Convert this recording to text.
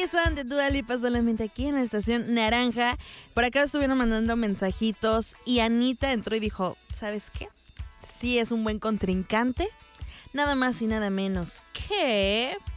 Reason de Dua Lipa solamente aquí en la estación Naranja. Por acá estuvieron mandando mensajitos y Anita entró y dijo, ¿sabes qué? Sí es un buen contrincante. Nada más y nada menos que